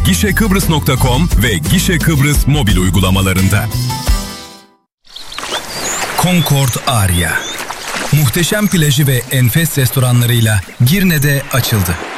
gişekıbrıs.com ve Gişe Kıbrıs mobil uygulamalarında. Concord Aria. Muhteşem plajı ve enfes restoranlarıyla Girne'de açıldı.